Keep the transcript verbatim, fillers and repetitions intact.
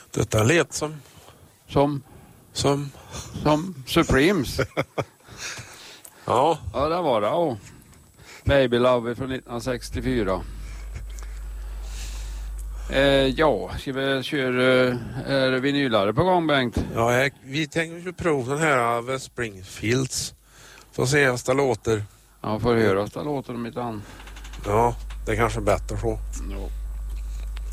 Detta lät som... Som? Som... Som Supremes. Ja. Ja, det var det. Oh. Baby Love från nittonhundrasextiofyra. Eh, ja, ska vi köra... Är vinylare på gång, Bengt? Ja, jag, vi tänker ju prova den här av Springfields. Får se hur det låter. Ja, får höra hur det låter om inte an. Ja, det är kanske bättre så. Ja.